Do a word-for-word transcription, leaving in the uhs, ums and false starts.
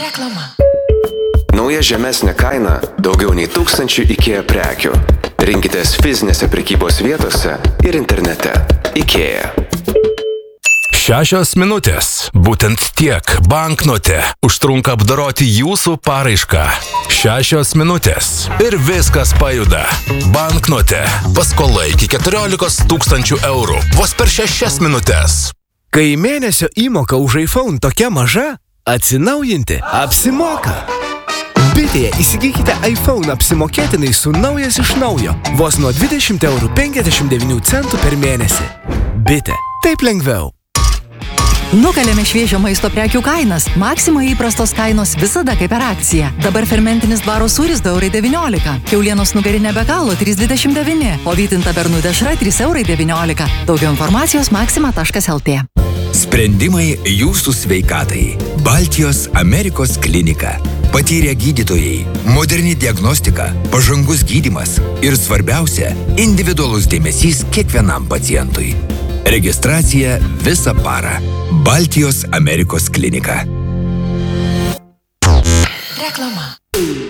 Reklama. Nauja žemesnė kaina daugiau nei tūkstančių IKEA prekių. Rinkitės fizinėse prekybos vietose ir internete. IKEA. Šešios minutės. Būtent tiek banknote užtrunka apdoroti jūsų paraišką. Šešios minutės. Ir viskas pajuda. Banknote. Paskola iki keturiolikos tūkstančių eurų. Vos per šešias minutės. Kai mėnesio įmoka už iPhone tokia maža, atsinaujinti apsimoka. Bitėje įsigykite iPhone apsimokėtinai su naujas iš naujo. Vos nuo dvidešimt eurų penkiasdešimt devynių centų per mėnesį. Bitė. Taip lengviau. Nukalėme šviežio maisto prekių kainas. Maxima įprastos kainos visada kaip per akciją. Dabar fermentinis dvaro sūris du eurai devyniolika. Kiaulienos nugarinė be galo trys dvidešimt devyni. O vytinta bernų dešra trys eurai devyniolika. Daugiau informacijos maxima taškas lt. Sprendimai jūsų sveikatai. Baltijos Amerikos klinika. Patyrę gydytojai, moderni diagnostika, pažangus gydymas ir svarbiausia – individualus dėmesys kiekvienam pacientui. Registracija visą parą. Baltijos Amerikos klinika. Reklama.